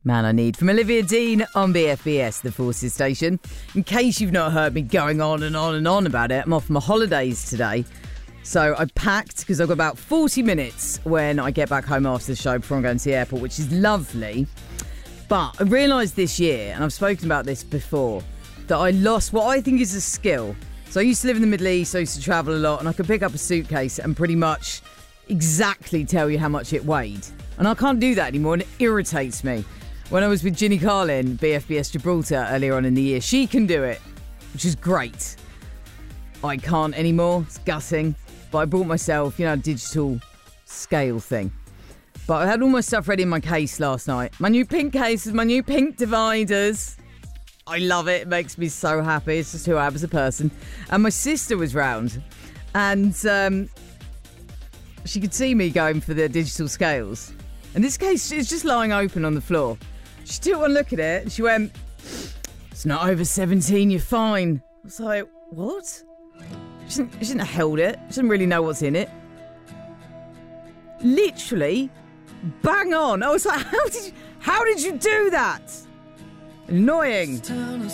Man I Need from Olivia Dean on BFBS, the Forces station. In case you've not heard me going on and on and on about it, I'm off my holidays today. So I packed because I've got about 40 minutes when I get back home after the show before I'm going to the airport, which is lovely. But I realised this year, and I've spoken about this before, that I lost what I think is a skill. So I used to live in the Middle East, I used to travel a lot, and I could pick up a suitcase and pretty much exactly tell you how much it weighed. And I can't do that anymore, and it irritates me. When I was with Ginny Carlin, BFBS Gibraltar, earlier on in the year, she can do it, which is great. I can't anymore. It's gutting. But I bought myself, a digital scale thing. But I had all my stuff ready in my case last night. My new pink cases, my new pink dividers. I love it. It makes me so happy. It's just who I am as a person. And my sister was round. And she could see me going for the digital scales. And this case is just lying open on the floor. She took one look at it and she went, "It's not over 17, you're fine." I was like, what? She shouldn't have held it. She didn't really know what's in it. Literally, bang on. I was like, how did you do that? Annoying.